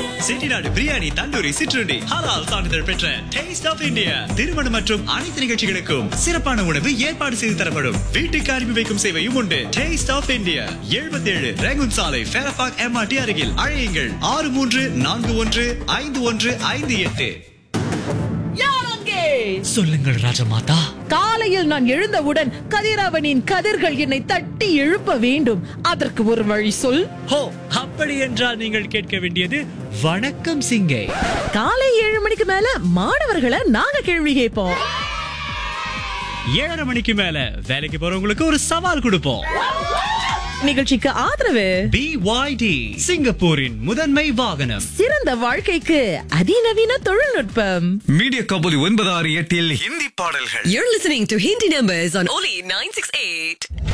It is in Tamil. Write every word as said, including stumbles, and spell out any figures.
செட்டிநாடு பிரியாணி, தந்தூரி, சிற்றுண்டி, ஹலால் சான்றிதழ் பெற்ற டேஸ்ட் ஆஃப் இந்தியா. திருமணம் மற்றும் அனைத்து நிகழ்ச்சிகளுக்கும் சிறப்பான உணவு ஏற்பாடு செய்து தரப்படும். வீட்டுக்கு அனுப்பி வைக்கும் சேவையும் உண்டு. டேஸ்ட் ஆஃப் இந்தியா, எழுபத்தி ஏழு ரேகுன் சாலை, ஃபேரபாக் எம்ஆர்டி அருகில். அழையுங்கள் ஆறு மூன்று நான்கு ஒன்று ஐந்து ஒன்று ஐந்து எட்டு. சொல்லுங்கள் ராஜமாதா. காலையில் நான் எழுந்தவுடன் கதிரவனின் கதிர்கள் என்னை தட்டி எழுப்ப வேண்டும். அதற்கு ஒரு வழி சொல். ஹோ, அப்படி என்றால் நீங்கள் கேட்க வேண்டியது வணக்கம் சிங்கை. காலை ஏழு மணிக்கு மேல மாணவர்களை நாங்க கேள்வி கேட்போம். ஏழரை மணிக்கு மேல வேலைக்கு போறவங்களுக்கு ஒரு சவால் கொடுப்போம். நிகழ்ச்சிக்கு ஆதரவு பி ஒய் டி, சிங்கப்பூரின் முதன்மை வாகனம். சிறந்த வாழ்க்கைக்கு அதிநவீன தொழில்நுட்பம். மீடியா கபோலி ஒன்பது ஆறு எட்டில் ஹிந்தி பாடல்கள். You're listening to Hindi Numbers on Oli nine six eight.